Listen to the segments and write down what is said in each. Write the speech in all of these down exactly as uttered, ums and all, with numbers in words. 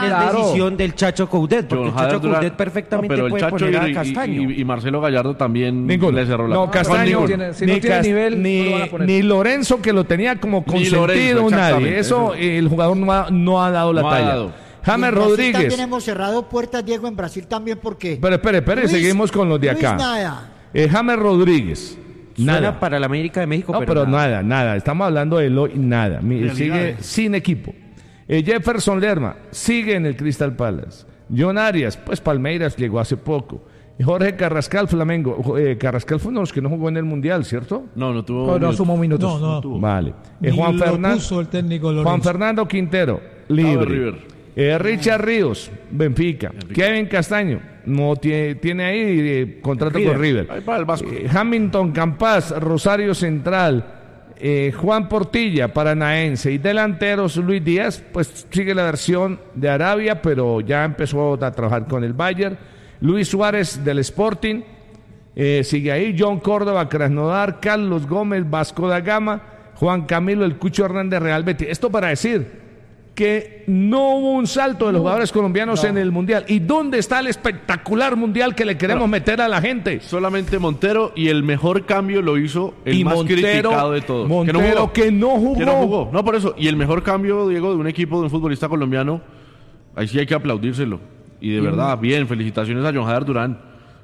claro. decisión del Chacho Coudet, porque John el Chacho Durán, Coudet perfectamente no, pero puede el Chacho poner a y, Castaño. y, y Marcelo Gallardo también Ninguno. le cerró la No, Castaño, tiene- si ni, no tiene Cas- nivel, ni, no lo van a poner. ni Lorenzo, que lo tenía como Ni consentido Lorenzo, nadie. exactamente, Eso, eso. el jugador no ha, no ha dado la No ha talla. dado. James Y en Brasil Rodríguez. también hemos cerrado puertas, Diego, en Brasil también, porque... Pero espere, espere, Luis- seguimos con los de Luis acá. nada. Eh, James Rodríguez. Suena Nada. para la América de México, No, pero, pero nada. nada, nada. Estamos hablando de lo y nada. Mi- Realidades. sigue sin equipo. Eh, Jefferson Lerma sigue en el Crystal Palace. John Arias, pues Palmeiras llegó hace poco. Jorge Carrascal, Flamengo. Eh, Carrascal fue uno de los que no jugó en el Mundial, ¿cierto? No, no tuvo. No, no minutos. sumó minutos. No, no. tuvo. Vale. Eh, Ni Juan, lo Fernan- puso el técnico Lorenzo. Juan Fernando Quintero, libre. River. Eh, Richard Ríos, Benfica. Kevin Castaño, no tiene, tiene ahí eh, contrato River. con River. Ahí para el Vasco. Eh, Hamilton Campas, Rosario Central. eh, Juan Portilla, Paranaense. Y delanteros, Luis Díaz, pues sigue la versión de Arabia, pero ya empezó a trabajar con el Bayern. Luis Suárez del Sporting. Eh, sigue ahí John Córdoba, Krasnodar, Carlos Gómez, Vasco da Gama, Juan Camilo, el Cucho Hernández, Real Betis. Esto para decir que no hubo un salto de los jugadores colombianos en el Mundial. ¿Y dónde está el espectacular Mundial que le queremos No. meter a la gente? Solamente Montero, y el mejor cambio lo hizo el Y más Montero- criticado de todos. Montero, que no jugó. Que no jugó. No, por eso. Y el mejor cambio, Diego, de un equipo de un futbolista colombiano, ahí sí hay que aplaudírselo. Y de verdad, bien, felicitaciones a John Jader Durán.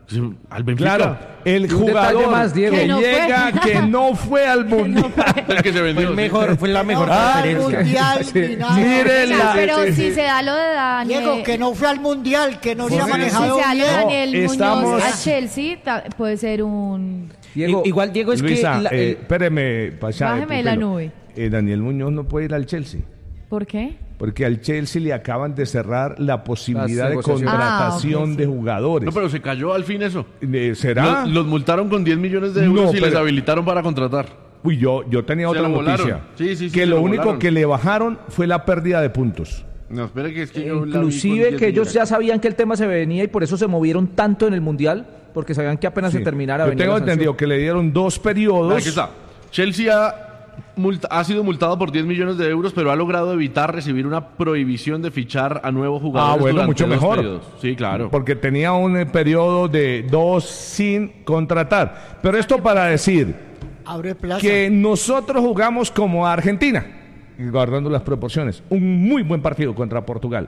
Al Benfica. Claro, el Y un detalle jugador más, Diego. que Que no fue. llega, que no fue al Mundial. El que se Fue, vendió. el sí. mejor, fue la mejor No, al referencia. mundial ni nada. Mire O sea, la- pero sí, si sí. se da lo de Daniel, Diego, que no fue al mundial, que no se ha si manejado se da lo de bien. Daniel estamos- Muñoz a Chelsea, ta- puede ser un... Diego, I- Igual, Diego, es Luisa, que... la- eh, el- espéreme, pasa, Bájeme eh, la Pupilo. nube. Eh, Daniel Muñoz no puede ir al Chelsea. ¿Por qué? Porque al Chelsea le acaban de cerrar la posibilidad Las de negociaciones. contratación Ah, ok, sí. de jugadores. No, pero se cayó al fin eso. Eh, ¿Será? Los, los multaron con diez millones de euros No, y les pero- habilitaron para contratar. Uy, yo, yo tenía Se otra lo volaron. noticia. Sí, sí, sí, que se lo lo único volaron. que le bajaron fue la pérdida de puntos. No, espere que es que yo la vi con inclusive diez que ellos millones. ya sabían que el tema se venía y por eso se movieron tanto en el Mundial, porque sabían que apenas Sí. se terminara Yo venía tengo la sanción. entendido que le dieron dos periodos. Aquí está. Chelsea ha, multa- ha sido multado por diez millones de euros, pero ha logrado evitar recibir una prohibición de fichar a nuevos jugadores. Ah, bueno, durante mucho dos mejor. periodos. Sí, claro. Porque tenía un eh, periodo de dos sin contratar. Pero esto para decir Abre plaza. que nosotros jugamos como Argentina, guardando las proporciones. Un muy buen partido contra Portugal.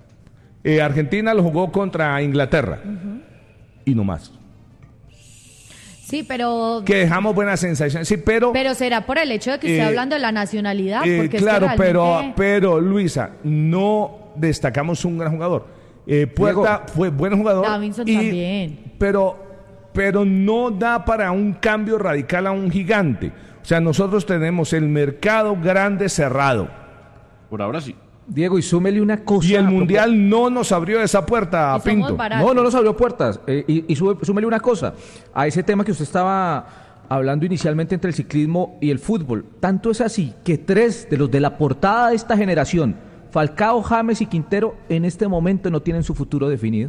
Eh, Argentina lo jugó contra Inglaterra. Y no más. Sí, pero... Que dejamos buena sensación. Sí, pero... Pero será por el hecho de que Eh, esté hablando de la nacionalidad. Eh, porque es que claro, pero, realmente- pero Luisa, no destacamos un gran jugador. Eh, Puerta fue buen jugador. Davinson también. Pero, pero no da para un cambio radical a un gigante. O sea, nosotros tenemos el mercado grande cerrado. Por ahora sí. Diego, y súmele una cosa. Y el a Mundial no nos abrió esa puerta, Y somos Pinto. baratos. No, no nos abrió puertas. Eh, y y sube- súmele una cosa. A ese tema que usted estaba hablando inicialmente entre el ciclismo y el fútbol. Tanto es así que tres de los de la portada de esta generación, Falcao, James y Quintero, en este momento no tienen su futuro definido.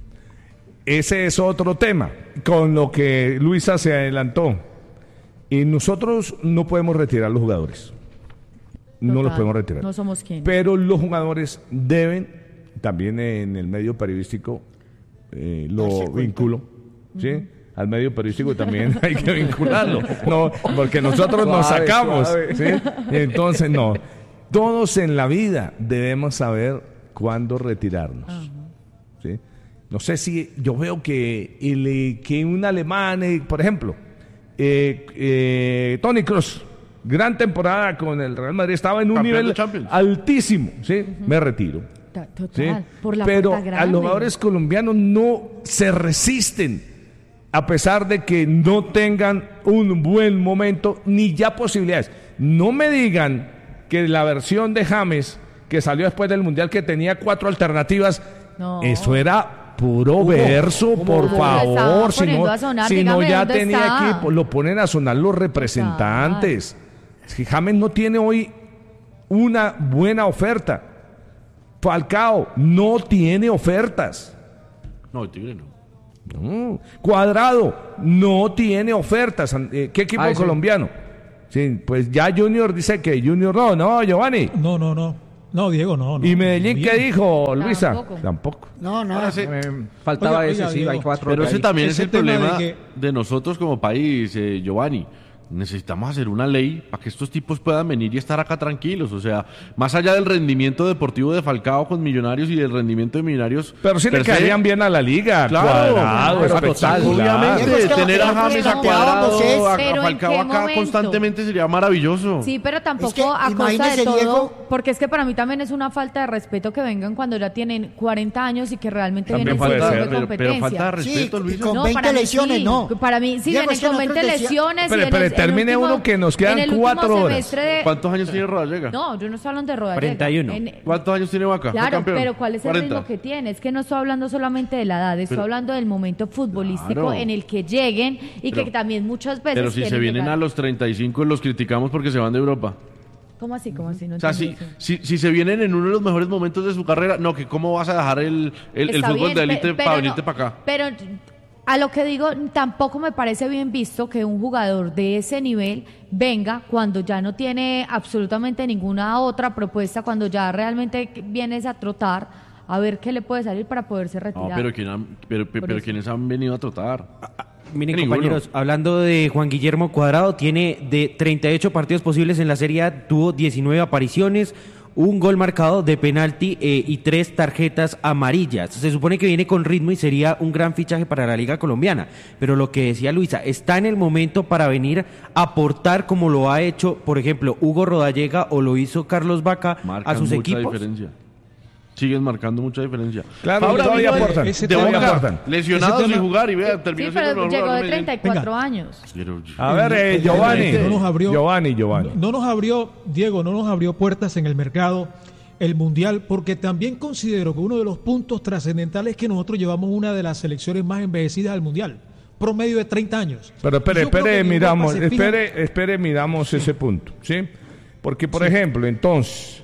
Ese es otro tema, con lo que Luisa se adelantó. Y nosotros no podemos retirar los jugadores. No Total, los podemos retirar. no somos quienes. Pero los jugadores deben, también en el medio periodístico, eh, lo Darse cuenta. vinculo, ¿sí? Al medio periodístico también hay que vincularlo, no, porque nosotros nos Suave, sacamos, suave. ¿sí? Entonces no. Todos en la vida debemos saber cuándo retirarnos, ¿sí? No sé si yo veo que el, eh, que un alemán, eh, por ejemplo, eh, eh, Toni Kroos, gran temporada con el Real Madrid, estaba en un Campeón de nivel Champions. altísimo, ¿sí? Me retiro. Ta- ¿sí? Total, por la Pero puerta a grande. los jugadores colombianos no se resisten, a pesar de que no tengan un buen momento ni ya posibilidades. No me digan que la versión de James, que salió después del Mundial, que tenía cuatro alternativas, No. eso era puro verso, por Hugo. Lo favor. estaban Si poniendo no, a sonar, si no dígame ya dónde tenía está. equipo, lo ponen a sonar los representantes. Es que James no tiene hoy una buena oferta. Falcao no tiene ofertas. No, el Tigre no. No. Cuadrado no tiene ofertas. Eh, ¿Qué equipo Ah, sí. colombiano? Sí, pues ya Junior dice que Junior no, no, Giovanni. No, no, no. No, Diego, no. no ¿Y Medellín no, qué dijo, Luisa? Tampoco. Tampoco. No, no. Ahora sí. Eh, faltaba Oiga, ese, oiga, sí, Diego. hay cuatro. Pero de ese ahí. también es Ese el tema de problema que- de nosotros como país, eh, Giovanni. Necesitamos hacer una ley para que estos tipos puedan venir y estar acá tranquilos. O sea, más allá del rendimiento deportivo de Falcao con Millonarios y del rendimiento de Millonarios. Pero sí le per se, caerían bien a la liga. Claro, Cuadrado, pero espectacular. total, obviamente, Diego, es que tener a lo que James a no Cuadrado, es- a, a Pero ¿en Falcao qué acá momento? constantemente sería maravilloso. Sí, pero tampoco Es que a costa imagínese, de todo, Diego- porque es que para mí también es una falta de respeto que vengan cuando ya tienen cuarenta años y que realmente También vienen puede sin ser, de pero, pero competencia. falta de respeto, Sí, Luis. con No, veinte para mí lesiones, sí. no. Para mí sí Diego, vienen es que con nosotros veinte decía- lesiones. Pero- y en pero el- el termine último- uno que nos quedan en el último cuatro horas. semestre de- ¿Cuántos años tiene Rodallega? No, yo no estoy hablando de Rodallega. cuarenta y uno. En- ¿Cuántos años tiene Vaca? ¿Fue Claro, campeón? pero ¿cuál es el cuarenta. ritmo que tiene? Es que no estoy hablando solamente de la edad, estoy Pero- hablando del momento futbolístico Claro. en el que lleguen y Pero- que también muchas veces Pero si se quieren vienen llegar. a los treinta y cinco los criticamos porque se van de Europa. ¿Cómo así? ¿Cómo así? No O sea, si, entendí eso. si, si se vienen en uno de los mejores momentos de su carrera, no, que cómo vas a dejar el, el, el Está fútbol bien, de pe- élite pero para no- venirte para acá. Pero a lo que digo, tampoco me parece bien visto que un jugador de ese nivel venga cuando ya no tiene absolutamente ninguna otra propuesta, cuando ya realmente vienes a trotar, a ver qué le puede salir para poderse No, retirar. pero, ¿quién han- pero, pero, Por pero eso. ¿quiénes han venido a trotar? Miren, Ninguno. compañeros, hablando de Juan Guillermo Cuadrado, tiene de treinta y ocho partidos posibles en la Serie A, tuvo diecinueve apariciones, un gol marcado de penalti eh, y tres tarjetas amarillas. Se supone que viene con ritmo y sería un gran fichaje para la Liga Colombiana. Pero lo que decía Luisa, está en el momento para venir a aportar como lo ha hecho, por ejemplo, Hugo Rodallega o lo hizo Carlos Vaca Marcan a sus mucha equipos. diferencia. Siguen marcando mucha diferencia. Claro, Fabra todavía vino de- aportan. ese De todavía Boca, aportan. lesionado Ese sin tema- jugar y vea, Sí, terminó siendo pero el llegó mejor de jugador treinta y Medellín. cuatro años. Pero- A ver, eh, El- Giovanni. el- no nos abrió- Giovanni, Giovanni. No, no nos abrió, Diego, no nos abrió puertas en el mercado el Mundial, porque también considero que uno de los puntos trascendentales es que nosotros llevamos una de las selecciones más envejecidas al Mundial, promedio de treinta años. Pero espere, Y yo creo que espere, en Europa miramos, se fijan- espere, espere, miramos ese punto, ¿sí? Porque, por ejemplo, entonces,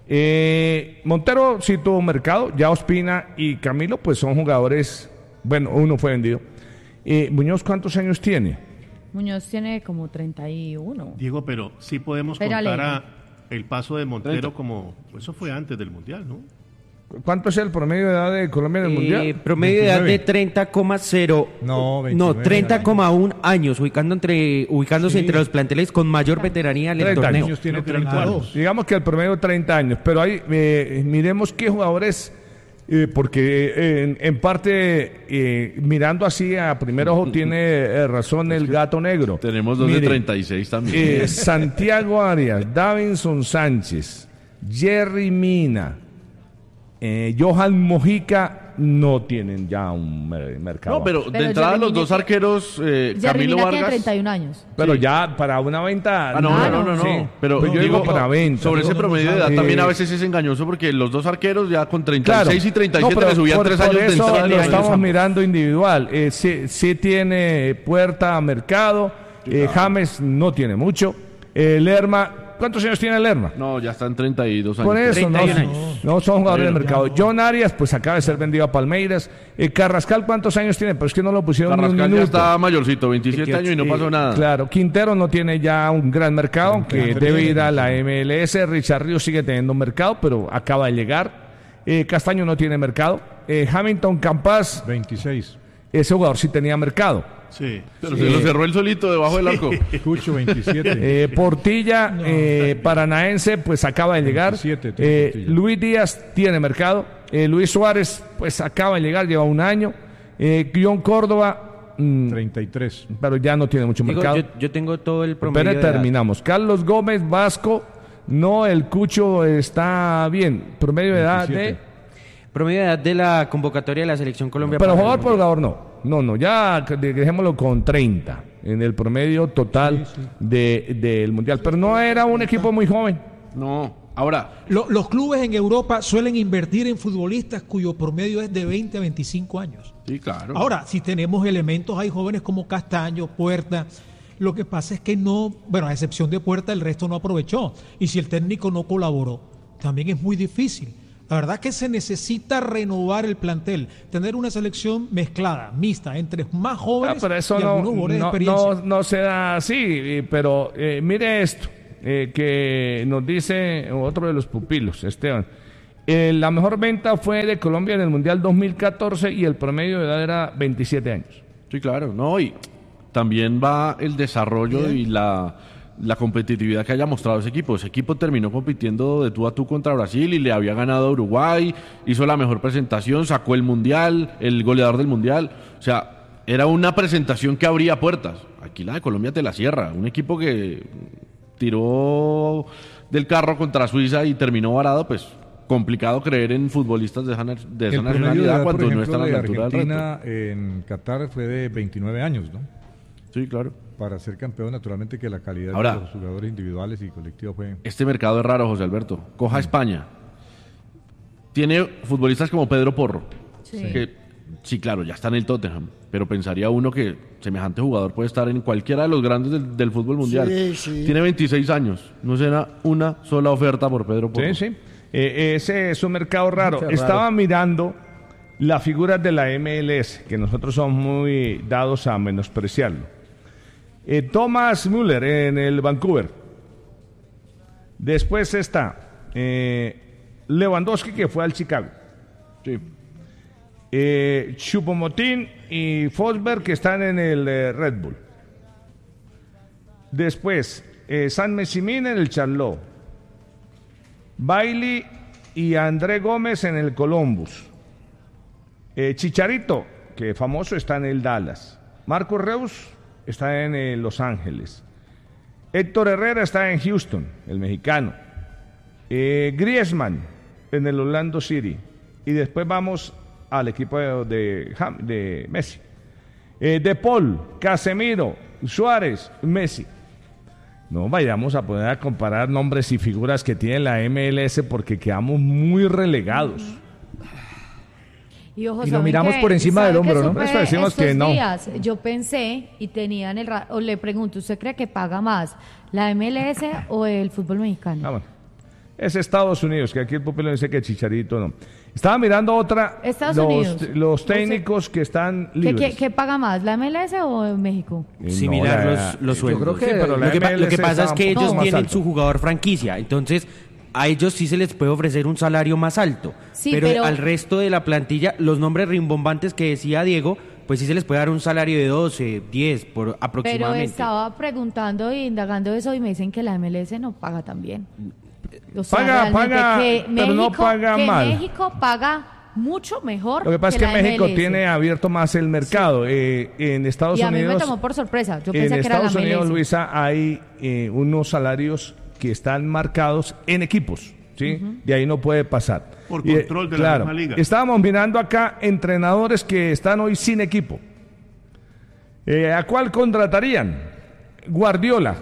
eh, Montero sí tuvo mercado, ya Ospina y Camilo, pues son jugadores, bueno, uno fue vendido. Eh, Muñoz, ¿cuántos años tiene? Muñoz tiene como treinta y uno. Diego, pero sí podemos Espérale. contar a el paso de Montero treinta. como... Eso fue antes del Mundial, ¿no? ¿Cuánto es el promedio de edad de Colombia en el Eh, Mundial? promedio de edad de veintinueve. treinta coma cero. No, no, veintinueve treinta coma uno años, ubicando entre, ubicándose Sí. entre los planteles con mayor veteranía en el treinta torneo. años. tiene Creo que eran treinta y dos. cuatro. Digamos que el promedio treinta años, pero ahí eh, miremos qué jugadores, eh, porque eh, en, en parte, eh, mirando así a primer ojo, tiene eh, razón el gato negro. Tenemos dos de Mire, treinta y seis también. eh, Santiago Arias, Davinson Sánchez, Jerry Mina, eh, Johan Mojica no tienen ya un mer- mercado. No, pero, Pero de entrada Jerry los Mina dos tiene- arqueros, eh, Jerry Camilo Mina tiene Vargas. treinta y un años. Pero sí. ya para una venta. Ah, no, Ah, no, no, no. sí. Pero Pues yo digo para venta. sobre ese No, no, promedio no, de edad no. también a Eh, veces es engañoso porque los dos arqueros ya con treinta y Claro. seis y treinta y No, siete pero le subían por- tres por años de eso entrada. lo de los estamos años. mirando individual. Eh, sí, sí tiene puerta a mercado. Eh, James no tiene mucho. Eh, Lerma, ¿cuántos años tiene Lerma? No, ya están treinta y dos años. Por eso, no, treinta y un años. no son jugadores de Bueno, mercado. John Arias, pues acaba de ser vendido a Palmeiras. Eh, Carrascal, ¿cuántos años tiene? Pero es que no lo pusieron ni un Carrascal ya minuto. está mayorcito, veintisiete años y no pasó nada. Claro, Quintero no tiene ya un gran mercado, que debe ir a la M L S. Richard Ríos sigue teniendo un mercado, pero acaba de llegar. Eh, Castaño no tiene mercado. Eh, Hamilton Campas, veintiséis. ese jugador sí tenía mercado. Sí. Pero se lo cerró él solito debajo del arco. Cucho, veintisiete. Eh, Portilla, eh, paranaense, pues acaba de llegar. veintisiete tiene Eh, Portilla. Luis Díaz tiene mercado. Eh, Luis Suárez, pues acaba de llegar, lleva un año. Eh, Guión Córdoba, mm, treinta y tres. pero ya no tiene mucho Digo, mercado. yo, yo tengo todo el promedio Espere, de edad. terminamos. Carlos Gómez, Vasco, no, el Cucho está bien. Promedio de edad de... veintisiete. Promedio de edad de la convocatoria de la Selección Colombia. Pero para el jugador por Mundial. jugador no. No, no, ya dejémoslo con treinta en el promedio total de- del Mundial. Pero no era un equipo muy joven. No, ahora, Lo- los clubes en Europa suelen invertir en futbolistas cuyo promedio es de veinte a veinticinco años. sí, claro. Ahora, si tenemos elementos, hay jóvenes como Castaño, Puerta. Lo que pasa es que no, bueno, a excepción de Puerta, el resto no aprovechó. Y si el técnico no colaboró, también es muy difícil. La verdad que se necesita renovar el plantel, tener una selección mezclada, mixta, entre más Ah, jóvenes pero eso y no, algunos jugadores de no, experiencia. no, no se da así. eh, Pero eh, mire esto. eh, que nos dice otro de los pupilos, Esteban. Eh, la mejor venta fue de Colombia en el Mundial dos mil catorce y el promedio de edad era veintisiete años. Sí, claro, no, y también va el desarrollo y la, la competitividad que haya mostrado ese equipo. Ese equipo terminó compitiendo de tú a tú contra Brasil y le había ganado a Uruguay, hizo la mejor presentación, sacó el Mundial, el goleador del Mundial. O sea, era una presentación que abría puertas. Aquí la de Colombia te la cierra. Un equipo que tiró del carro contra Suiza y terminó varado, pues complicado creer en futbolistas de esa, de esa el promedio de nacionalidad edad, cuando por no ejemplo, están a de la altura del reto. Argentina en Qatar fue de veintinueve años, ¿no? Sí, claro. Para ser campeón, naturalmente que la calidad Ahora, de los jugadores individuales y colectivos fue... Este mercado es raro, José Alberto. Coja España. Tiene futbolistas como Pedro Porro. Sí. Que, sí, claro, ya está en el Tottenham. Pero pensaría uno que semejante jugador puede estar en cualquiera de los grandes del, del fútbol mundial. Sí, sí. Tiene veintiséis años. No será una sola oferta por Pedro Porro. Sí, sí. Eh, ese es un mercado raro. Qué raro. Estaba mirando las figuras de la M L S, que nosotros somos muy dados a menospreciarlo. Eh, Thomas Müller en el Vancouver. Después está eh, Lewandowski, que fue al Chicago. Sí. Eh, Choupo-Moting y Forsberg, que están en el eh, Red Bull. Después, eh, San Messimín en el Charlotte. Bailey y André Gómez en el Columbus. Eh, Chicharito, que famoso, está en el Dallas. Marco Reus está en eh, Los Ángeles. Héctor Herrera está en Houston, el mexicano. Eh, Griezmann en el Orlando City. Y después vamos al equipo de, de, de Messi. Eh, De Paul, Casemiro, Suárez, Messi. No vayamos a poder a comparar nombres y figuras que tiene la M L S porque quedamos muy relegados. Y, ojo, Y lo ¿saben miramos qué? por encima ¿Saben del qué hombro, ¿no? supe Por eso decimos estos que no. días? Yo pensé y tenía en el ra- o le pregunto, ¿usted cree que paga más la M L S o el fútbol mexicano? Ah, bueno. Es Estados Unidos, que aquí el pupilo dice que Chicharito no. Estaba mirando otra. Estados los, Unidos. los técnicos que están ¿Qué, libres. qué, qué paga más, la M L S o México? Eh, Similar no, los, la- los yo sueldos. creo que- Sí, pero la lo, que, pa- lo M L S que pasa es está que un poco ellos más tienen alto. su jugador franquicia, entonces a ellos sí se les puede ofrecer un salario más alto, Sí, pero, pero- al resto de la plantilla, los nombres rimbombantes que decía Diego, pues sí se les puede dar un salario de doce, diez por Pero aproximadamente. estaba preguntando e indagando eso y me dicen que la M L S no paga tan bien. O sea, Paga, realmente paga, que pero no paga que mal. México paga mucho mejor. Lo que pasa es que la México M L S. tiene abierto más el mercado. Eh, en Estados Y a mí Unidos. me tomó por sorpresa. Yo en pensé que era la Estados M L S. Unidos, Luisa, hay eh, unos salarios que están marcados en equipos. ¿Sí? De ahí no puede pasar. Por Y, eh, control de la claro, misma liga. Estábamos mirando acá entrenadores que están hoy sin equipo. Eh, ¿A cuál contratarían? Guardiola,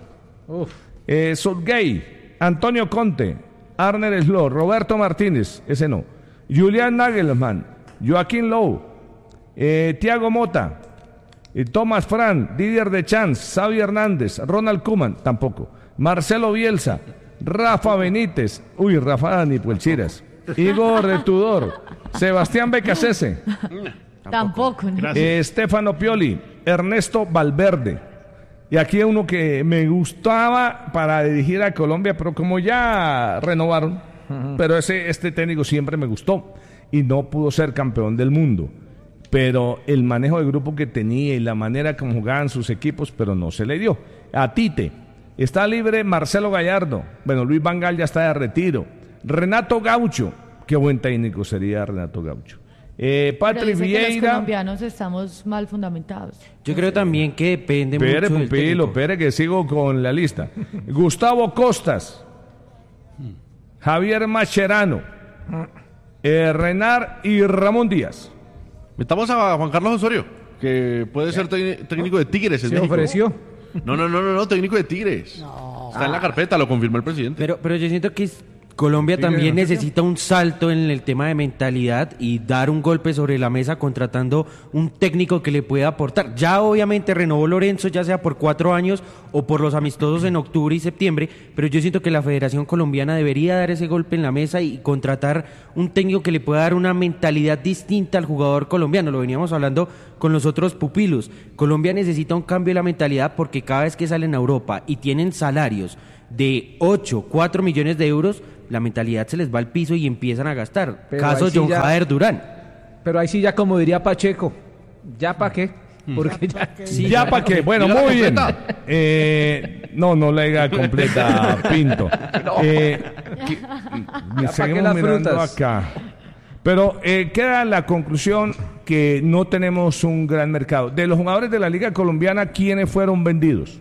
eh, Southgate, Antonio Conte, Arner Slot, Roberto Martínez, ese no, Julian Nagelsmann, Joaquín Lowe, eh, Thiago Motta, eh, Thomas Frank, Didier Deschamps, Xavi Hernández, Ronald Koeman, tampoco, Marcelo Bielsa, Rafa Benítez, uy, Rafa ni Puelchiras, Igor de Tudor, Sebastián Becasese, Tampoco. ¿no? Gracias. eh, Stefano Pioli, Ernesto Valverde. Y aquí hay uno que me gustaba para dirigir a Colombia, pero como ya renovaron, pero ese este técnico siempre me gustó y no pudo ser campeón del mundo. Pero el manejo de grupo que tenía y la manera como jugaban sus equipos, pero no se le dio. A Tite, está libre Marcelo Gallardo. Bueno, Luis Van Gaal ya está de retiro. Renato Gaucho, qué buen técnico sería Renato Gaucho. Eh, Pero Patrick dice que los Vieira. colombianos estamos mal fundamentados. Yo creo también que depende Pere, mucho del pupilo, técnico. pere, que sigo con la lista. Gustavo Costas, Javier Macherano, eh, Renar y Ramón Díaz. Metamos a Juan Carlos Osorio, que puede ser tec- técnico de Tigres en Se México. ofreció. No, no, no, no, no, técnico de Tigres. Está en la carpeta, lo confirmó el presidente. Pero, pero yo siento que es- Colombia también necesita un salto en el tema de mentalidad y dar un golpe sobre la mesa contratando un técnico que le pueda aportar. Ya obviamente renovó Lorenzo, ya sea por cuatro años o por los amistosos en octubre y septiembre, pero yo siento que la Federación Colombiana debería dar ese golpe en la mesa y contratar un técnico que le pueda dar una mentalidad distinta al jugador colombiano. Lo veníamos hablando con los otros pupilos. Colombia necesita un cambio de la mentalidad porque cada vez que salen a Europa y tienen salarios de ocho, cuatro millones de euros, la mentalidad se les va al piso y empiezan a gastar. Pero Caso ahí sí John ya- Jader Durán. Pero ahí sí ya como diría Pacheco, ¿ya para qué? Porque ya... Sí, ya para qué. Bueno, Diga la muy bien. completa. Eh, no, no la diga completa, Pinto. Eh, que- Ya pa' seguimos qué las mirando frutas. acá. Pero eh, queda la conclusión que no tenemos un gran mercado. De los jugadores de la Liga Colombiana, ¿quiénes fueron vendidos?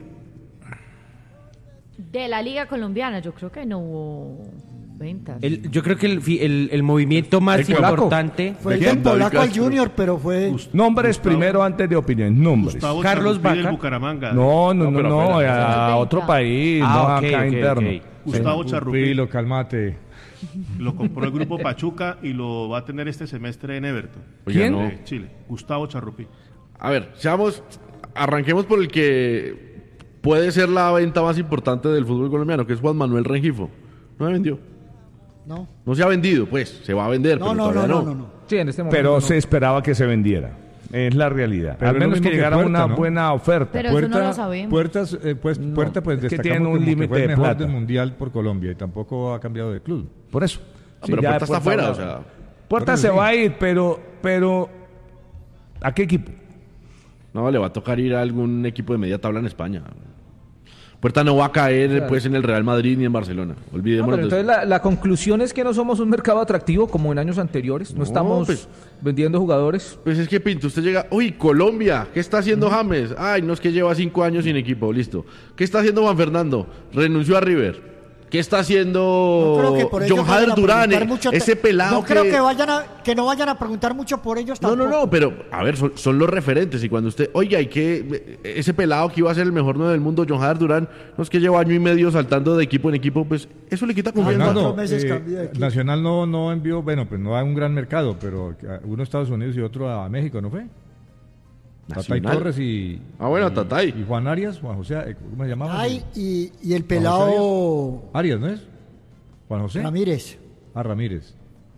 De la Liga Colombiana, yo creo que no hubo ventas. El- yo creo que el, fi- el, el movimiento más El polaco. importante... Fue el ¿Quién? del polaco David al Castro. Junior, pero fue... Nombres Gustavo- primero antes de opinión. Nombres. Gustavo Carlos Charrupí del Vaca. Bucaramanga. No, no, No, no, pero no, afuera. a otro país, Ah, no ok, acá ok, interno. ok. Gustavo Charrupí Pilo, calmate. lo compró el grupo Pachuca y lo va a tener este semestre en Everton, Oiga, ¿Quién? no. de Chile. Gustavo Charrupí. A ver, seamos, arranquemos por el que puede ser la venta más importante del fútbol colombiano, que es Juan Manuel Rengifo. No se vendió. No, No se ha vendido, pues, se va a vender, no, pero no, no, todavía no, no. no, no. Sí, en este momento Pero no. se esperaba que se vendiera. Es la realidad. Pero Al es lo menos que mismo que llegara Puerta, una ¿no? buena oferta. Pero eso no lo sabemos. Puertas, eh, pues, Puerta, pues es que destacamos tienen un como que límite fue el de mejor plata. del mundial por Colombia y tampoco ha cambiado de club. Por eso. Ah, Sí, pero ya Puerta está afuera, va- o sea. Puerta Bueno, se sí. va a ir, pero, pero ¿a qué equipo? No, le va a tocar ir a algún equipo de media tabla en España. Puerta no va a caer pues en el Real Madrid ni en Barcelona. No, Olvidémonos pero de entonces eso. la, la conclusión es que no somos un mercado atractivo como en años anteriores. No, No, estamos pues- vendiendo jugadores. Pues es que Pinto, usted llega, uy, Colombia, ¿qué está haciendo James? Ay, no es que lleva cinco años sin equipo, listo. ¿Qué está haciendo Juan Fernando? Renunció a River. ¿Qué está haciendo No creo que por ellos John vayan Jader a Durán? preguntar mucho te- Ese pelado No creo que... que vayan a, que no vayan a preguntar mucho por ellos No, tampoco. no, no, pero a ver, son, son los referentes. Y cuando usted, oye, hay que. Ese pelado que iba a ser el mejor nueve del mundo, John Jader Durán, no es que lleva año y medio saltando de equipo en equipo, pues eso le quita confianza. Fernando, Fernando, meses eh, cambió de equipo. Nacional no, no envió, bueno, pues no hay un gran mercado, pero eh, uno a Estados Unidos y otro a México, ¿no fue? Tatay Nacional. Torres y, Ah, bueno, y- Tatay. y Juan Arias, Juan José, eh, ¿cómo se llamaba? Ay, y, y el José pelado Arias, ¿no es? Juan José. Ramírez. Ah, Ramírez.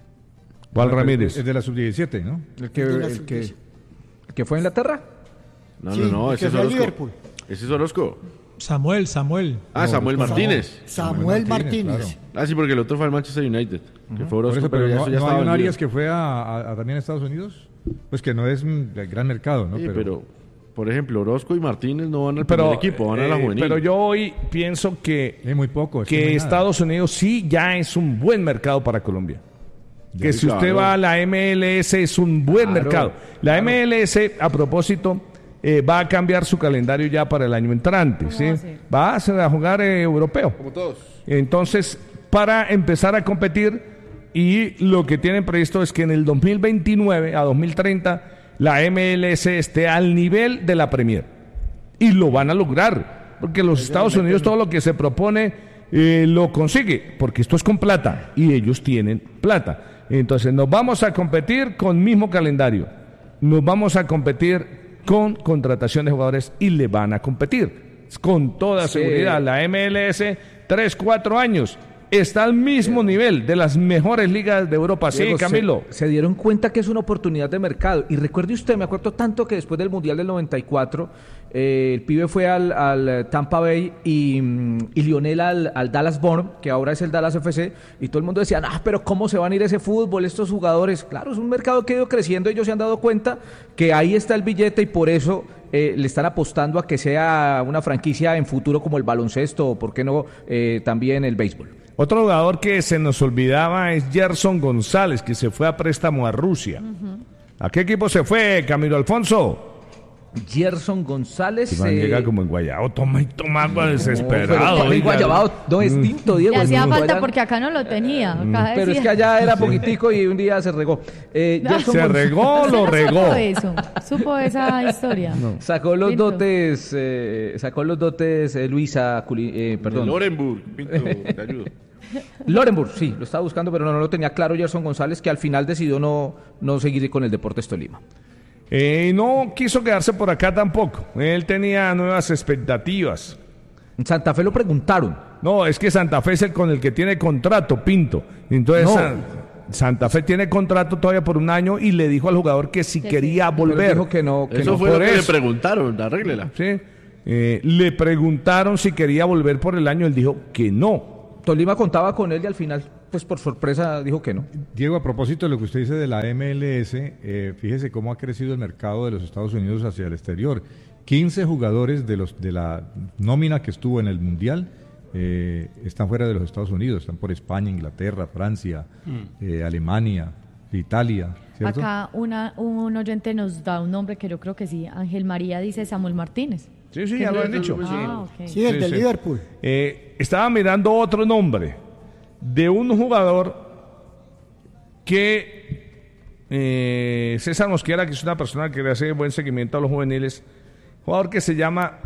¿Cuál Bueno, Ramírez? Es de la sub diecisiete, ¿no? El que, de la el que, sub- el que fue a Inglaterra. No, Sí, no, no, el ese que es fue a Orozco. Liverpool. Ese es Orozco. Samuel, Samuel. Ah, Samuel Martínez. Samuel Martínez, Martínez. Ah, sí, porque el otro fue al Manchester United. Que fue Por Orozco, eso, pero, pero ya no, eso ya no estaba hay un vendido. Arias que fue a, a- a también a Estados Unidos, pues que no es un gran mercado, ¿no? Sí, pero, por ejemplo, Orozco y Martínez no van al Pero, primer equipo, van a la eh, juvenil. pero yo hoy pienso que, es muy poco. es que no que hay nada. Estados Unidos sí ya es un buen mercado para Colombia. Que sí, si usted claro. va a la M L S es un buen Claro, mercado. La M L S, a propósito, eh, va a cambiar su calendario ya para el año entrante. ¿sí? va a ser? Va a, hacer- a jugar eh, europeo. Como todos. Entonces, para empezar a competir, y lo que tienen previsto es que en el dos mil veintinueve a dos mil treinta la M L S esté al nivel de la Premier. Y lo van a lograr, porque los Estados Unidos todo lo que se propone eh, lo consigue, porque esto es con plata, y ellos tienen plata. Entonces, nos vamos a competir con mismo calendario, nos vamos a competir con contratación de jugadores y le van a competir. Con toda Sí. seguridad, la M L S, tres, cuatro años, está al mismo nivel de las mejores ligas de Europa. Sí, Diego, se- Camilo. Se, dieron cuenta que es una oportunidad de mercado. Y recuerde usted, me acuerdo tanto que después del Mundial del noventa y cuatro, eh, el pibe fue al, al Tampa Bay y, mm, y Lionel al, al Dallas Born, que ahora es el Dallas F C, y todo el mundo decía, ah, pero ¿cómo se van a ir ese fútbol, estos jugadores? Claro, es un mercado que ha ido creciendo, ellos se han dado cuenta que ahí está el billete y por eso eh, le están apostando a que sea una franquicia en futuro como el baloncesto o, por qué no, eh, también el béisbol. Otro jugador que se nos olvidaba es Gerson González, que se fue a préstamo a Rusia. ¿A qué equipo se fue, Camilo Alfonso? Gerson González. Iván eh, llega como en Guayabo, toma y toma agua no, desesperado. pero también oiga. Guayabao, no es tinto, Diego. Le es hacía muy falta allá- porque acá no lo tenía. Acá Pero es decía- que allá era poquitico y un día se regó. Eh, Gerson ¿Se Gonz- regó o ¿Usted lo no regó? Supo eso, supo esa historia. Sacó los Pinto. dotes, eh, sacó los dotes eh, Luisa, Culi- eh, perdón. Lorenburg, Pinto, te ayudo. Lorenburg, sí, lo estaba buscando, pero no, no lo tenía claro Gerson González, que al final decidió no, no seguir con el Deportes Tolima. Eh, no quiso quedarse por acá tampoco. Él tenía nuevas expectativas. En Santa Fe lo preguntaron. No, es que Santa Fe es el con el que tiene contrato, Pinto. Entonces, No. San- Santa Fe tiene contrato todavía por un año y le dijo al jugador que si Que quería sí. Pero volver. dijo que no, que Eso no. fue por lo que eso. le preguntaron, arréglela. ¿Sí? Eh, le preguntaron si quería volver por el año, él dijo que no. Tolima contaba con él y al final, pues por sorpresa, dijo que no. Diego, a propósito de lo que usted dice de la M L S, eh, fíjese cómo ha crecido el mercado de los Estados Unidos hacia el exterior. quince jugadores de los de la nómina que estuvo en el Mundial eh, están fuera de los Estados Unidos, están por España, Inglaterra, Francia, mm. eh, Alemania, Italia, ¿cierto? Acá una, un oyente nos da un nombre que yo creo que sí, Ángel María dice Samuel Martínez. Sí, sí, ya lo han dicho. Ah, okay. Sí, el Sí, de sí. Liverpool. Eh, estaba mirando otro nombre de un jugador que eh, César Mosquera, que es una persona que le hace buen seguimiento a los juveniles, jugador que se llama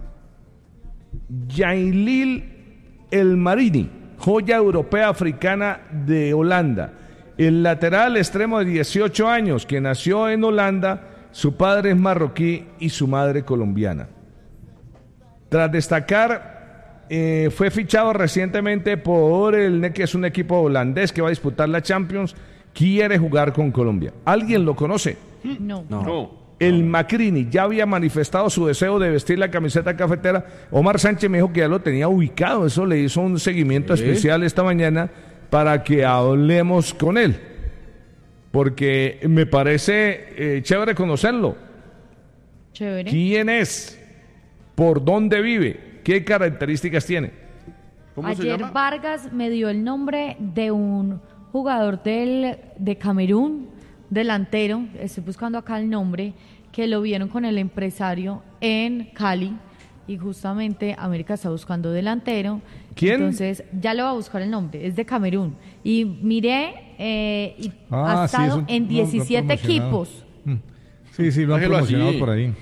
Yailil El Marini, joya europea africana de Holanda. El lateral extremo de dieciocho años, que nació en Holanda, su padre es marroquí y su madre colombiana. Tras destacar, eh, fue fichado recientemente por el que es un equipo holandés que va a disputar la Champions, quiere jugar con Colombia. ¿Alguien lo conoce? No. No. no. El Macrini ya había manifestado su deseo de vestir la camiseta cafetera. Omar Sánchez me dijo que ya lo tenía ubicado, eso le hizo un seguimiento ¿Sí? especial esta mañana para que hablemos con él, porque me parece eh, chévere conocerlo. Chévere. ¿Quién es? ¿Por dónde vive? ¿Qué características tiene? ¿Cómo Ayer se llama? Vargas me dio el nombre de un jugador del, de Camerún, delantero, estoy buscando acá el nombre, que lo vieron con el empresario en Cali, y justamente América está buscando delantero. ¿Quién? Entonces ya le voy a buscar el nombre, es de Camerún. Y miré, eh, y Ah, ha sí, estado es un- en no, lo han diecisiete promocionado. equipos. Mm. Sí, sí, lo han Déjelo promocionado así. por ahí.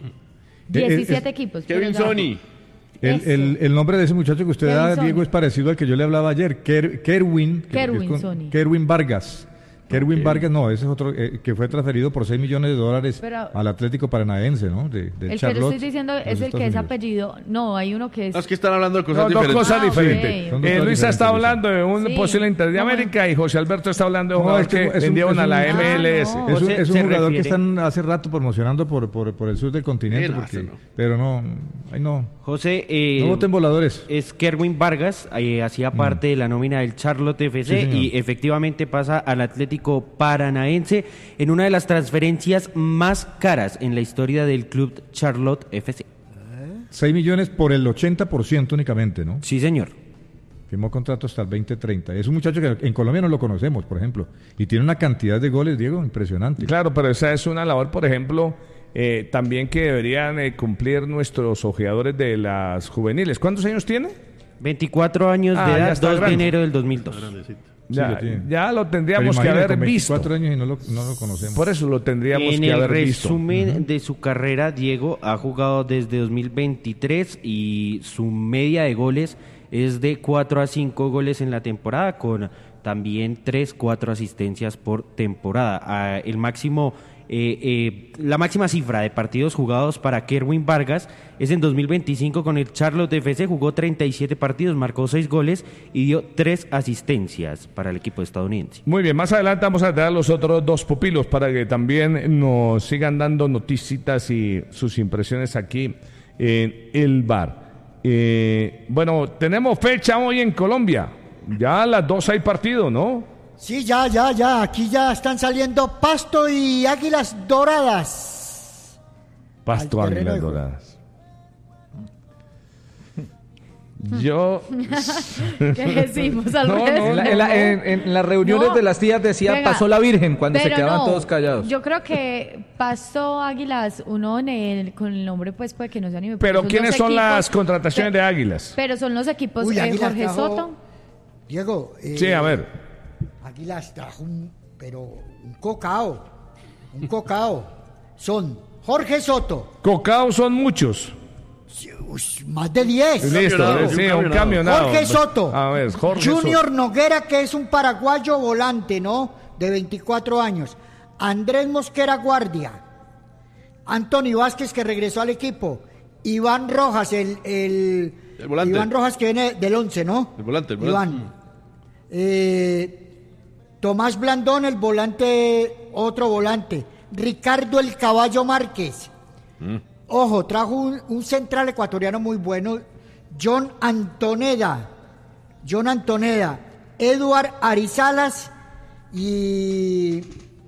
diecisiete es- equipos. Kevin pero ya- Sony. El, Eso. el, el nombre de ese muchacho que usted Kevin da, Sony. Diego, es parecido al que yo le hablaba ayer, Ker- Kerwin. que- que es Kerwin con- Sony. Kerwin Vargas. Kerwin Ok. Vargas, no, ese es otro, eh, que fue transferido por seis millones de dólares Pero- al Atlético Paranaense, ¿no? De, del El que Charlotte, yo estoy diciendo de los es el que Estados es Unidos. apellido. No, hay uno que es. No, es que están hablando de cosas No, dos diferentes. cosas Ah, ok. diferentes. Son dos Eh, cosas Luisa está diferentes, hablando de un Sí. posible Inter de No, América y José Alberto está hablando de un No, jugador es que que es un- vendieron es a un- la Ah, M L S. no. Es un, Se- es un se jugador que refiere- están hace rato promocionando por, por, por el sur del continente, Eh, no, porque, eso no. pero no, ay no, José, eh, no voten voladores. es Kerwin Vargas, eh, hacía parte de la nómina del Charlotte F C Sí, señor. y efectivamente pasa al Atlético Paranaense en una de las transferencias más caras en la historia del club Charlotte F C. seis millones por el ochenta por ciento únicamente, ¿no? Sí, señor. Firmó contrato hasta el veinte treinta. Es un muchacho que en Colombia no lo conocemos, por ejemplo, y tiene una cantidad de goles, Diego, impresionante. Claro, pero esa es una labor, por ejemplo, eh, también que deberían eh, cumplir nuestros ojeadores de las juveniles. ¿Cuántos años tiene? veinticuatro años Ah, de ya edad, está dos de grande. enero del dos mil dos. Grandecito. Ya, ya tiene. ya lo Pero tendríamos que imagínate, haber con visto. veinticuatro años y no lo, no lo conocemos. Por eso lo tendríamos En que el haber visto. resumen de su carrera, Diego ha jugado desde dos mil veintitrés y su media de goles es de cuatro a cinco goles en la temporada, con también tres, cuatro asistencias por temporada. Ah, el máximo, eh, eh, la máxima cifra de partidos jugados para Kerwin Vargas es en dos mil veinticinco con el Charlotte F C, jugó treinta y siete partidos, marcó seis goles y dio tres asistencias para el equipo estadounidense. Muy bien, más adelante vamos a dar los otros dos pupilos para que también nos sigan dando noticitas y sus impresiones aquí en el bar. Eh, bueno, tenemos fecha hoy en Colombia. Ya a las dos hay partido, ¿no? Sí, ya, ya, ya. Aquí ya están saliendo Pasto y Águilas Doradas. Pasto Al terreno Águilas de juego. Doradas. Yo. ¿Qué decimos al No, no, revés? En, la- en la- en- en las reuniones No, de las tías decía, venga, pasó la Virgen, cuando se pero quedaban no, todos callados. Yo creo que Pasto Águilas, uno en el, con el nombre pues puede que no se anime. Pero son ¿quiénes los son equipos- las contrataciones pe- de Águilas? Pero son los equipos Uy, eh, Águilas Jorge trajo- Soto. Diego. eh, Sí, a ver. Águilas trajo un, pero un cocao. Un cocao. Son Jorge Soto. Cocao son muchos. Sí, ush, más de diez. Listo, camionado, sí, un un camionado. camionado. Jorge Soto. A ver, Jorge Junior Soto. Noguera, que es un paraguayo volante, ¿no? De veinticuatro años. Andrés Mosquera Guardia. Anthony Vázquez, que regresó al equipo. Iván Rojas, el, el, El volante. Iván Rojas, que viene del once, ¿no? El volante, el volante. Iván. Eh, Tomás Blandón, el volante, otro volante. Ricardo el Caballo Márquez. Ojo, trajo un, un central ecuatoriano muy bueno, John Antoneda. John Antoneda, Eduard Arizalas y,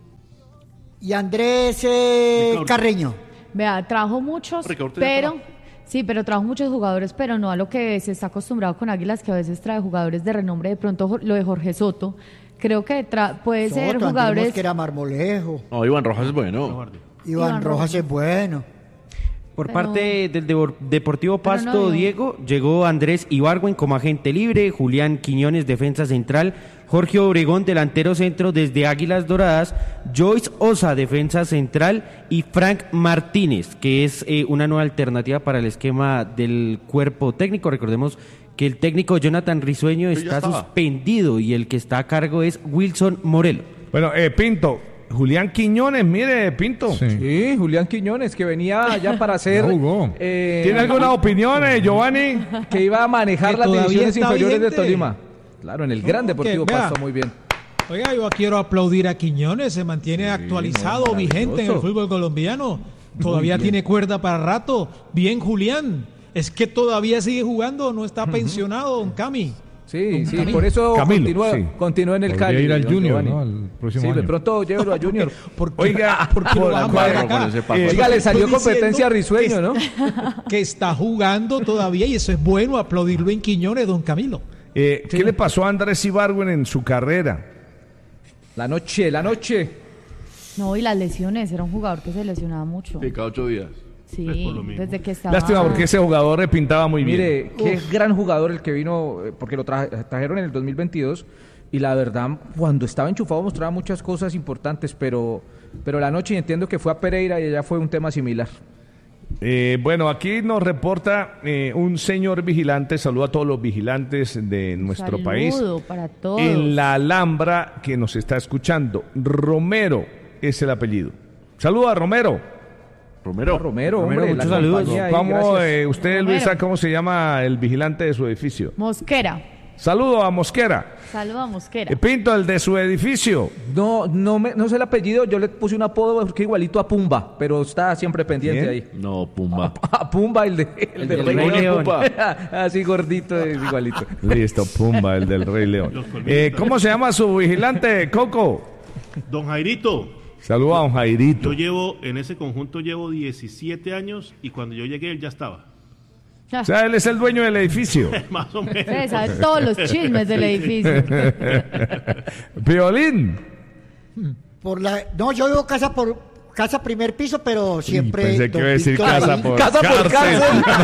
y Andrés eh, Carreño. Vea, trajo muchos, pero sí, pero trajo muchos jugadores, pero no a lo que se está acostumbrado con Águilas, que a veces trae jugadores de renombre. De pronto lo de Jorge Soto, creo que tra- puede Soto, ser jugadores. que era Marmolejo. No, Iván Rojas es bueno. Iván, Iván Rojas, Rojas es bueno. Por Pero- parte del Debor- Deportivo Pero no Pasto, dio. Diego, llegó Andrés Ibargüen como agente libre, Julián Quiñones, defensa central, Jorge Obregón, delantero centro desde Águilas Doradas, Joyce Osa, defensa central, y Frank Martínez, que es eh, una nueva alternativa para el esquema del cuerpo técnico. Recordemos que el técnico Jonathan Risueño Sí, ya está estaba. suspendido y el que está a cargo es Wilson Morelo. Bueno, eh, Pinto, Julián Quiñones, mire, Pinto. Sí. Sí, Julián Quiñones, que venía ya para hacer... Ya jugó. eh, ¿Tiene alguna opinión, eh, Giovanni? que iba a manejar Que las todavía divisiones está inferiores de vigente. Tolima. Claro, en el No, Gran que, Deportivo vea. Pasto, muy bien. Oiga, yo quiero aplaudir a Quiñones, se mantiene actualizado, no, vigente en el maravilloso. fútbol colombiano. Todavía tiene cuerda para rato. Bien, Julián. Es que todavía sigue jugando, no está pensionado, don Cami. Sí, sí, Camilo. por eso Camilo, continúa, sí. continúa en el Podría Cali. ir al don Junior, Giovanni. ¿no? Al próximo Sí, de año. pronto llévelo a Junior. ¿Por qué, Oiga, ¿por qué lo por- vamos por- a con acá? ese paso. Eh, Oiga, le salió Estoy competencia a diciendo Risueño, ¿no? Que está jugando todavía y eso es bueno, aplaudirlo en Quiñones, don Camilo. Eh, ¿Qué le pasó a Andrés Ibargüen en su carrera? La noche, la noche. No, y las lesiones, era un jugador que se lesionaba mucho. Sí, cada ocho días. Sí, Es por lo mismo. desde que estaba... Lástima porque ese jugador le pintaba muy bien. Mire, qué gran jugador el que vino, eh, porque lo tra- trajeron en el dos mil veintidós y la verdad, cuando estaba enchufado mostraba muchas cosas importantes, pero, pero la noche entiendo que fue a Pereira y allá fue un tema similar. Eh, bueno, aquí nos reporta eh, un señor vigilante, saludo a todos los vigilantes de nuestro Saludo país. para todos. En la Alhambra que nos está escuchando. Romero es el apellido. Saludo a Romero. Romero. Romero, Romero, hombre, muchos la saludos. compañía ahí, ¿Cómo, gracias. eh, usted, Romero. Luisa, cómo se llama el vigilante de su edificio? Mosquera. Saludo a Mosquera. Saludo a Mosquera. Eh, Pinto, el de su edificio. No, no, me, no sé el apellido, yo le puse un apodo porque igualito a Pumba, pero está siempre pendiente ¿Quién? ahí. No, Pumba. A Pumba, el de el, El del del Rey Rey León. León. Así gordito, es igualito. Listo, Pumba, el del Rey León. Los colmillos Eh, también. ¿Cómo se llama su vigilante, Coco? Don Jairito, Saludo a don Jairito. yo llevo, en ese conjunto llevo diecisiete años y cuando yo llegué él ya estaba. O sea, él es el dueño del edificio. Más o menos. Usted sabe todos los chismes del edificio. Violín. Por la, no, yo vivo casa por casa primer piso, pero siempre. Pensé que don iba a decir Víctor casa ahí. por Casa por cárcel.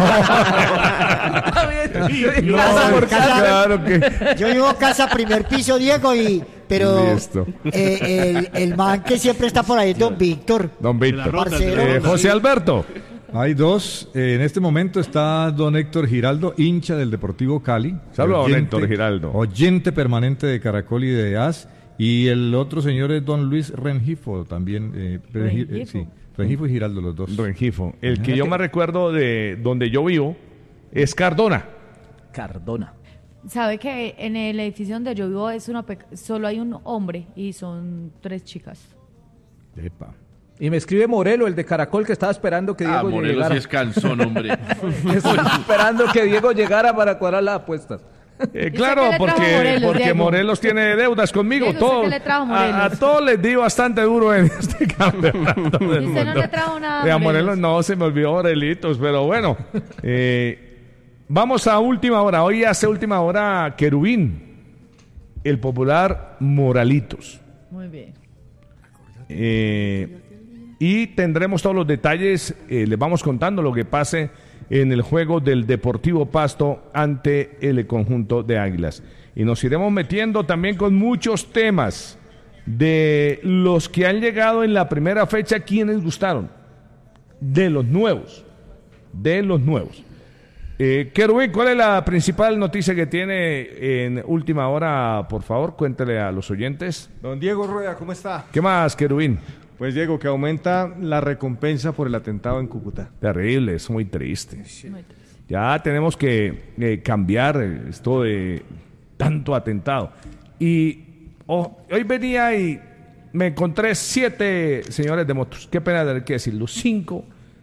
cárcel. No, Casa por casa. claro que... Yo vivo casa primer piso, Diego, y pero Listo. eh, el, el man que siempre está por ahí es don Víctor. Don De la Víctor. ronda, de la Parcero. Eh, ronda. José Alberto. Hay dos. Eh, en este momento está don Héctor Giraldo, hincha del Deportivo Cali. Saludos, don Héctor Giraldo. Oyente permanente de Caracol y de A S. Y el otro señor es don Luis Rengifo, también. Eh, Rengi- eh, Rengifo. sí, Rengifo y Giraldo, los dos. Rengifo. El que yo me recuerdo de donde yo vivo es Cardona. Cardona. Sabe que en el edificio donde yo vivo es una pe- solo hay un hombre y son tres chicas. Epa. Y me escribe Morelo, el de Caracol, que estaba esperando que Ah, Diego Morelos llegara. sí es cansón, hombre. Estaba esperando que Diego llegara para cuadrar las apuestas. Eh, ¿Y claro, usted qué le trajo porque, Morelos, porque Diego? Morelos tiene deudas conmigo. Diego, ¿usted Todo, qué le trajo a, Morelos? a todos les di bastante duro en este campeonato del ¿Y usted no mundo. le trajo nada Eh, a a Morelos Morelos? no, se me olvidó Morelitos, pero bueno. eh, vamos a última hora. Hoy hace última hora Querubín, el popular Moralitos. Muy bien. Eh, y tendremos todos los detalles, eh, les vamos contando lo que pase en el juego del Deportivo Pasto ante el conjunto de Águilas. Y nos iremos metiendo también con muchos temas de los que han llegado en la primera fecha, quienes gustaron, de los nuevos, de los nuevos. Eh, Querubín, ¿cuál es la principal noticia que tiene en última hora? Por favor, cuéntele a los oyentes. Don Diego Rueda, ¿cómo está? ¿Qué más, Querubín? Pues Diego, que aumenta la recompensa por el atentado en Cúcuta. Terrible, es muy triste. Muy triste. Ya tenemos que eh, cambiar eh, esto de tanto atentado. Y oh, hoy venía y me encontré siete señores de motos. Qué pena tener que decirlo. Cinco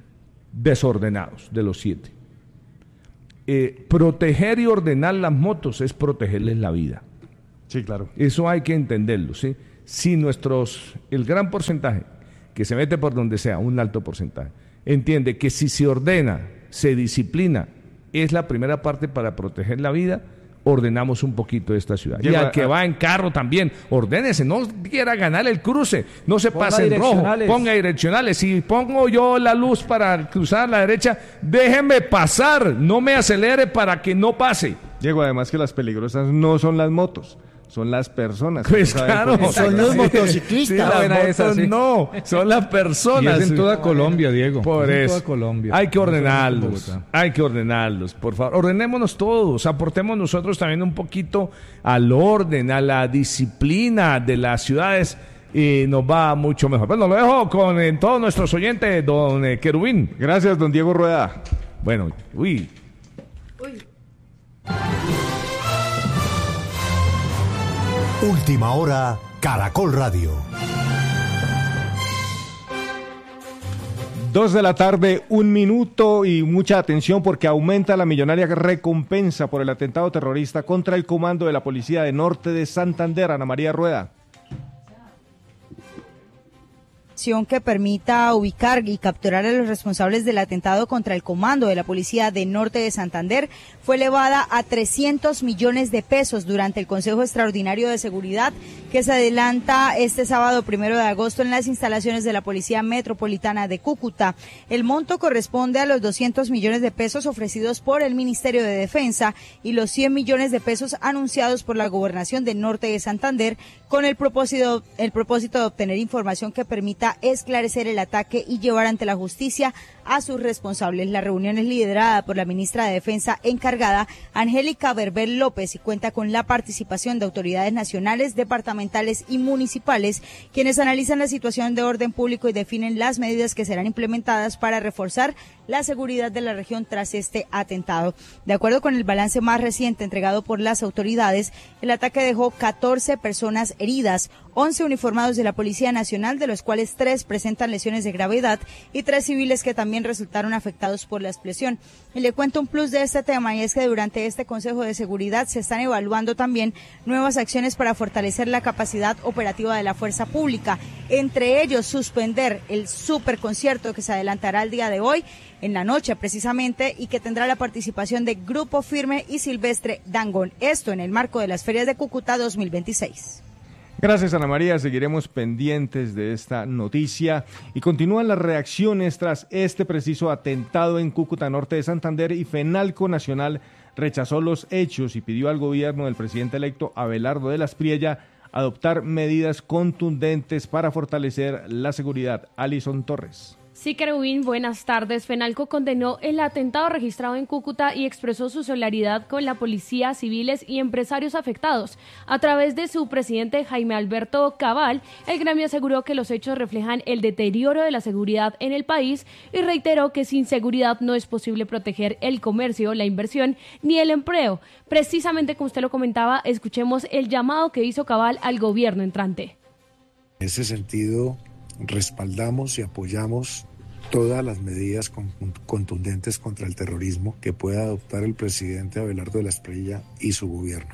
desordenados de los siete. Eh, proteger y ordenar las motos es protegerles la vida. Sí, claro. Eso hay que entenderlo, ¿sí? Si nuestros, el gran porcentaje que se mete por donde sea, un alto porcentaje, entiende que si se ordena, se disciplina, es la primera parte para proteger la vida, ordenamos un poquito esta ciudad. Y al que va en carro también, ordénese, no quiera ganar el cruce, no se pase en rojo, ponga direccionales. Si pongo yo la luz para cruzar a la derecha, déjeme pasar, no me acelere para que no pase. Diego, además que las peligrosas no son las motos, son las personas. Pues claro, son los motociclistas. Sí, las motos esa, sí. No, son las personas. Y es en toda Colombia, Diego. Por es eso. En toda Colombia. Hay que ordenarlos, hay que ordenarlos, por favor. Ordenémonos todos, aportemos nosotros también un poquito al orden, a la disciplina de las ciudades y nos va mucho mejor. Bueno, lo dejo con eh, todos nuestros oyentes, don eh, Querubín. Gracias, don Diego Rueda. Bueno, uy. Uy. Última hora, Caracol Radio. Dos de la tarde, un minuto y mucha atención porque aumenta la millonaria recompensa por el atentado terrorista contra el comando de la Policía de Norte de Santander. Ana María Rueda. Que permita ubicar y capturar a los responsables del atentado contra el comando de la Policía de Norte de Santander fue elevada a trescientos millones de pesos durante el Consejo Extraordinario de Seguridad que se adelanta este sábado primero de agosto en las instalaciones de la Policía Metropolitana de Cúcuta. El monto corresponde a los doscientos millones de pesos ofrecidos por el Ministerio de Defensa y los cien millones de pesos anunciados por la Gobernación de Norte de Santander con el propósito, el propósito de obtener información que permita esclarecer el ataque y llevar ante la justicia a sus responsables. La reunión es liderada por la ministra de Defensa encargada, Angélica Berber López, y cuenta con la participación de autoridades nacionales, departamentales y municipales, quienes analizan la situación de orden público y definen las medidas que serán implementadas para reforzar la seguridad de la región tras este atentado. De acuerdo con el balance más reciente entregado por las autoridades, el ataque dejó catorce personas heridas, once uniformados de la Policía Nacional, de los cuales tres presentan lesiones de gravedad y tres civiles que también resultaron afectados por la explosión. Y le cuento un plus de este tema, y es que durante este Consejo de Seguridad se están evaluando también nuevas acciones para fortalecer la capacidad operativa de la fuerza pública, entre ellos suspender el superconcierto que se adelantará el día de hoy, en la noche precisamente, y que tendrá la participación de Grupo Firme y Silvestre Dangond. Esto en el marco de las ferias de Cúcuta dos mil veintiséis. Gracias, Ana María. Seguiremos pendientes de esta noticia y continúan las reacciones tras este preciso atentado en Cúcuta, norte de Santander, y Fenalco Nacional rechazó los hechos y pidió al gobierno del presidente electo Abelardo de las Priella adoptar medidas contundentes para fortalecer la seguridad. Alison Torres. Sí, Querubín, buenas tardes. Fenalco condenó el atentado registrado en Cúcuta y expresó su solidaridad con la policía, civiles y empresarios afectados. A través de su presidente Jaime Alberto Cabal, el gremio aseguró que los hechos reflejan el deterioro de la seguridad en el país y reiteró que sin seguridad no es posible proteger el comercio, la inversión ni el empleo. Precisamente como usted lo comentaba, escuchemos el llamado que hizo Cabal al gobierno entrante. En ese sentido, respaldamos y apoyamos todas las medidas contundentes contra el terrorismo que pueda adoptar el presidente Abelardo de las Priella y su gobierno.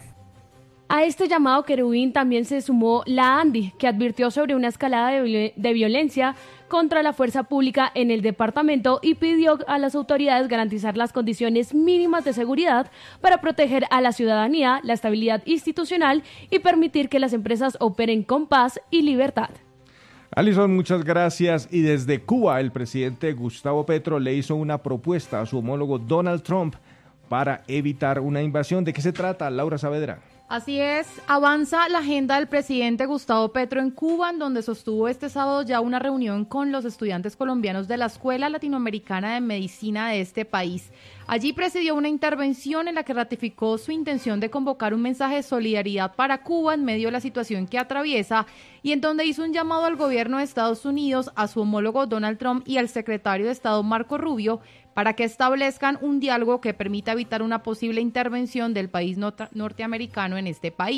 A este llamado, Querubín, también se sumó la ANDI, que advirtió sobre una escalada de, viol- de violencia contra la fuerza pública en el departamento y pidió a las autoridades garantizar las condiciones mínimas de seguridad para proteger a la ciudadanía, la estabilidad institucional y permitir que las empresas operen con paz y libertad. Alison, muchas gracias. Y desde Cuba, el presidente Gustavo Petro le hizo una propuesta a su homólogo Donald Trump para evitar una invasión. ¿De qué se trata, Laura Saavedra? Así es, avanza la agenda del presidente Gustavo Petro en Cuba, en donde sostuvo este sábado ya una reunión con los estudiantes colombianos de la Escuela Latinoamericana de Medicina de este país. Allí presidió una intervención en la que ratificó su intención de convocar un mensaje de solidaridad para Cuba en medio de la situación que atraviesa y en donde hizo un llamado al gobierno de Estados Unidos, a su homólogo Donald Trump y al secretario de Estado Marco Rubio para que establezcan un diálogo que permita evitar una posible intervención del país norteamericano en este país.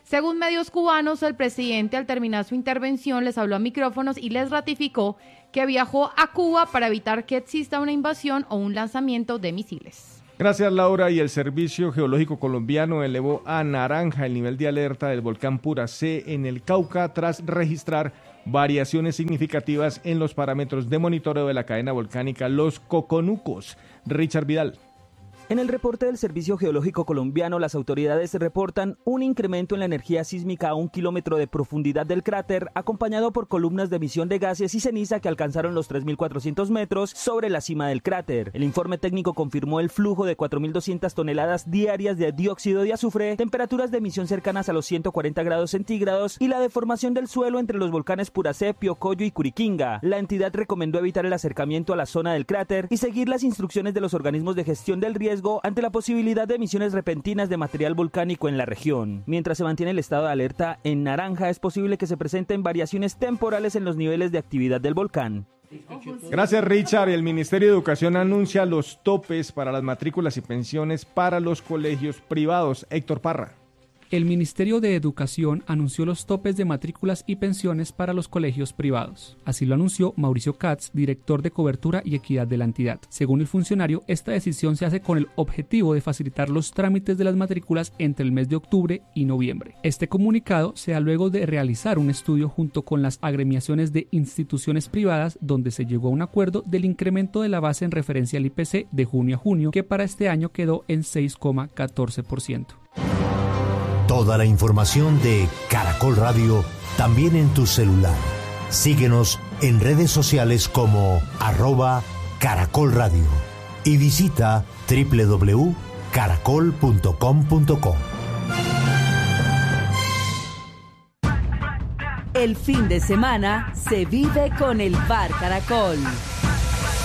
Según medios cubanos, el presidente al terminar su intervención les habló a micrófonos y les ratificó que viajó a Cuba para evitar que exista una invasión o un lanzamiento de misiles. Gracias, Laura. Y el Servicio Geológico Colombiano elevó a naranja el nivel de alerta del volcán Puracé en el Cauca tras registrar variaciones significativas en los parámetros de monitoreo de la cadena volcánica Los Coconucos. Richard Vidal. En el reporte del Servicio Geológico Colombiano, las autoridades reportan un incremento en la energía sísmica a un kilómetro de profundidad del cráter, acompañado por columnas de emisión de gases y ceniza que alcanzaron los tres mil cuatrocientos metros sobre la cima del cráter. El informe técnico confirmó el flujo de cuatro mil doscientas toneladas diarias de dióxido de azufre, temperaturas de emisión cercanas a los ciento cuarenta grados centígrados y la deformación del suelo entre los volcanes Puracé, Piocoyo y Curiquinga. La entidad recomendó evitar el acercamiento a la zona del cráter y seguir las instrucciones de los organismos de gestión del riesgo ante la posibilidad de emisiones repentinas de material volcánico en la región. Mientras se mantiene el estado de alerta en naranja, es posible que se presenten variaciones temporales en los niveles de actividad del volcán. Gracias, Richard. El Ministerio de Educación anuncia los topes para las matrículas y pensiones para los colegios privados. Héctor Parra. El Ministerio de Educación anunció los topes de matrículas y pensiones para los colegios privados. Así lo anunció Mauricio Katz, director de Cobertura y Equidad de la entidad. Según el funcionario, esta decisión se hace con el objetivo de facilitar los trámites de las matrículas entre el mes de octubre y noviembre. Este comunicado se da luego de realizar un estudio junto con las agremiaciones de instituciones privadas, donde se llegó a un acuerdo del incremento de la base en referencia al I P C de junio a junio, que para este año quedó en seis coma catorce por ciento. Toda la información de Caracol Radio también en tu celular. Síguenos en redes sociales como arroba Caracol Radio y visita doble u doble u doble u punto caracol punto com punto co. El fin de semana se vive con el Bar Caracol.